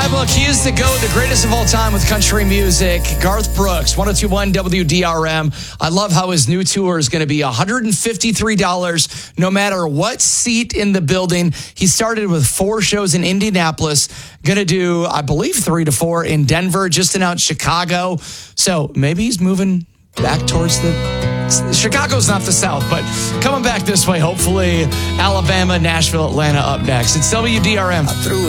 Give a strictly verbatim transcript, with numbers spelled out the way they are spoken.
look, he is the GOAT, the greatest of all time with country music. Garth Brooks, one oh two point one W D R M. I love how his new tour is going to be one hundred fifty-three dollars no matter what seat in the building. He started with four shows in Indianapolis. Going to do, I believe, three to four in Denver, just announced Chicago. So maybe he's moving back towards the... Chicago's not the South, but coming back this way, hopefully. Alabama, Nashville, Atlanta up next. It's W D R M.